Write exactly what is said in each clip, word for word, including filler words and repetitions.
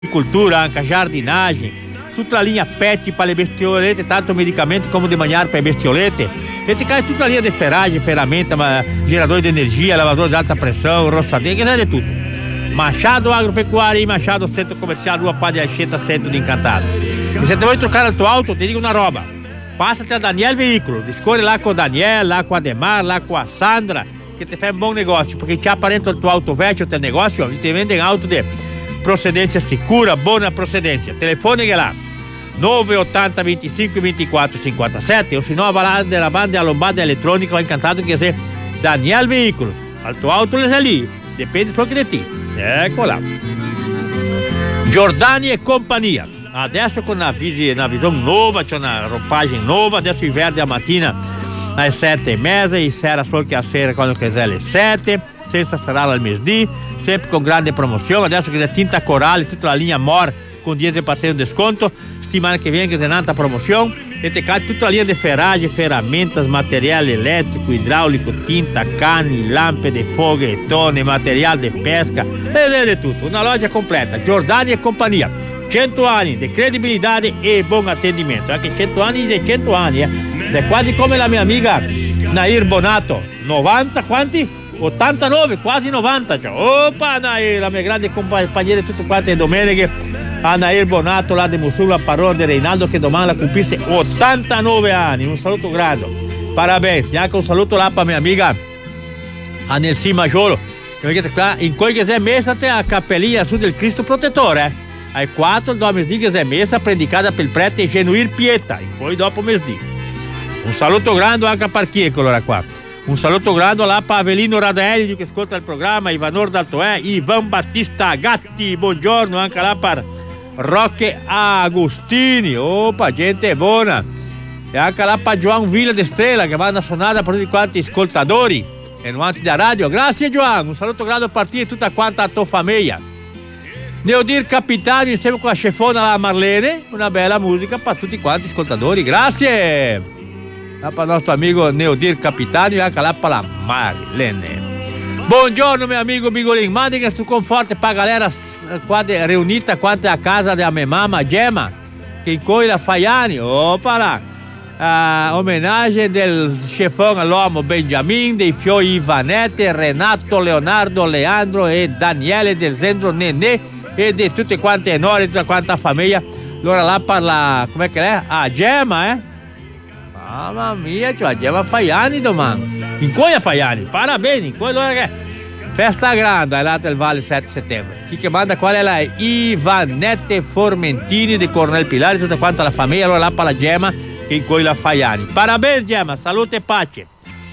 cultura, anche giardinagem, tutta la linea pet para le bestiolette, tanto medicamento como de manhã para bestiolette. E te cai tutta a linha de ferragem, ferramenta, gerador de energia, lavador de alta pressão, roçadeira, que é de tudo. Machado Agropecuária e Machado Centro Comercial, Rua Padre Anchieta, Centro de Encantado. E você vai trocar o teu auto, te digo na roba. Passa até a Daniel Veículo, escolhe lá com o Daniel, lá com a Ademar, lá com a Sandra, que te faz um bom negócio, porque te aparenta o teu auto veste, o teu negócio, e te vendem auto de procedência segura, boa procedência. Telefone é lá, nove oitenta, vinte e cinco, vinte e quatro, cinquenta e sete, ou se não, a balada da banda a lombada eletrônica, vai encantado, quer dizer, Daniel Veículos, o teu auto é ali, depende só que de ti. É, lá. Giordani e companhia. Adesso con una, visi, una visione nuova, c'è una rompagem nova, adesso il verde a mattina alle sette e mezza, e sera solo che a sera quando quiser alle sette, senza serale al mesdì, sempre con grande promozione. Adesso che c'è tinta corale, tutta la linea Mor con dieci per cento di sconto, settimana che viene che c'è un'altra promozione, e te cade tutta la linea di ferragem, ferramentas, materiale elettrico, idraulico, tinta, cani, lampade, foghe, tone, materiale di pesca, e di tutto. Una loja completa, Giordani e compagnia. cento anni di credibilità e buon attendimento, anche cento anni e cento anni, eh. È quasi come la mia amica Nair Bonato, novanta quanti? ottantanove, quasi novanta, cioè. Opa Nair, la mia grande compagnia tutte quante domeniche, a Nair Bonato là di Mussula, parola di Reinaldo che domani la compisse ottantanove anni, un saluto grande, parabéns, e anche un saluto là per mia amica a Nelsi Majolo, in cui che si è messa a capellinha su del Cristo Protettore, eh. Ai quattro domesdigas è messa predicata per il prete Genuir Pieta, e poi dopo mesdì. Un saluto grande anche per chi è quello qua. Un saluto grande là per Avelino Radaelli che ascolta il programma, Ivanor Daltoè, Ivan Battista Gatti, buongiorno anche là per Rocche Agostini, opa, gente buona. E anche là per Joan Villa de Strela che vanno a suonare per tutti quanti ascoltatori e non da radio. Grazie Joan, un saluto grande per te e tutta quanta la tua famiglia. Neodir Capitano insieme con la chefona la Marlene, una bella musica per tutti quanti ascoltatori, grazie! Là per il nostro amico Neodir Capitano e anche là per la Marlene. Buongiorno mio amico Bigolin, mandi che stu conforto per la galera qua riunita quanto a casa della mia mamma Gemma, che in cui la Faiani, opa là! Uh, omenagem del chefão all'uomo Benjamin, dei fioi Ivanete, Renato, Leonardo, Leandro e Daniele del Zendro Nenê e di tutte quante nore, tutta quanta famiglia. Allora là parla, com'è che è? A Gemma, eh? Mamma mia, cioè a Gemma Faiani domani. In cui a Faiani, parabéns, in cui allora che festa grande, è là del Valle sette settembre. Chi che manda qual è la Ivanete Formentini di Cornel Pilari, tutta quanta la famiglia, allora là parla Gemma in cui la Faiani. Parabéns Gemma, salute e pace.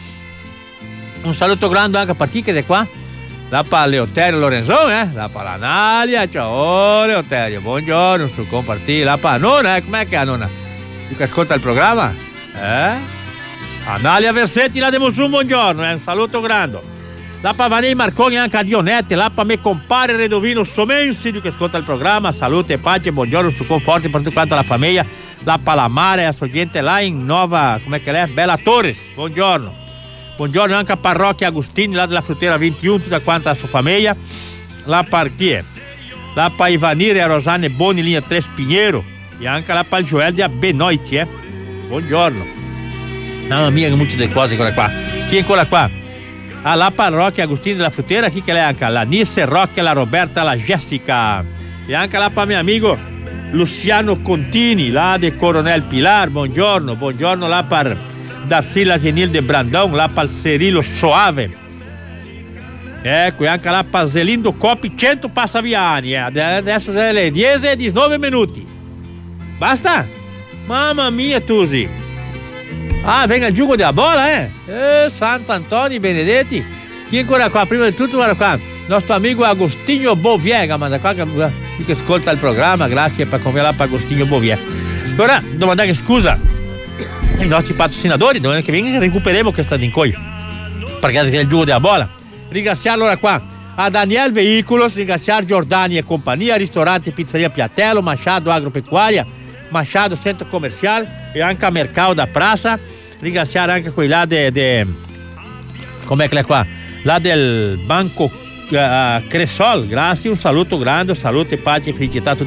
Un saluto grande anche per chi che è qua. Là per Leoterio Lorenzon, eh? Là per l'Analia, ciao Leoterio, buongiorno, sul compartire. Là per la nonna, eh? Com'è che è la nonna? Tu che ascolta il programma? Eh? Analia Versetti, là di Mussum, buongiorno, eh? Un saluto grande. Là per Vanei Marconi, anche a Dionette, là per me compare Redovino Somensi, tu che ascolta il programma, salute e pace, buongiorno, sul conforto per tutta quanta la famiglia. Là per la Mare, a sua gente là in Nova, com'è che è? Bella Torres, buongiorno. Buongiorno anche a Parrocchia Agostini, là della Frutera ventuno, tutta quanta la sua famiglia. Là per chi è? Là per Ivanire e Rosane Boni, linea tre Spiniero. E anche là per il Joel di Benoiti, eh? Buongiorno. Mamma mia, che molte di cose quella qua. Chi è quella qua? Ah, là Parrocchia Agostini della Frutera, chi che è anche? La Nisse, Rocchia, la Roberta, la Jessica. E anche là per mio amico Luciano Contini, là di Coronel Pilar, buongiorno. Buongiorno là per Darcilla Genil de Brandão, là per Cerilo Soave. Ecco, e anche là per Zelindo Coppi, cento passaviani. Eh. Adesso sono le dieci e diciannove minuti. Basta? Mamma mia, Tusi. Ah, venga il giugo della bola, eh? Eh, Sant'Antonio Benedetti. Chi è ancora qua? Prima di tutto, guarda qua. Nostro amico Agostinho Boviega, manda qua che, che ascolta il programma, grazie per come là per Agostinho Boviega. Allora, domandare scusa i nostri patrocinatori, domani che viene recuperiamo questa d'incoi perché è il gioco della bola. Ringraziare allora qua a Daniel Veículos, ringraziare Giordani e compagnia, ristorante Pizzeria Piatello, Machado Agropecuária, Machado Centro Comercial e anche a Mercado da Praça. Ringraziare anche quelli là de, de com'è che è qua? Là del Banco a Cressol, grazie, un saluto grande, un saluto e pace e felicità a tutti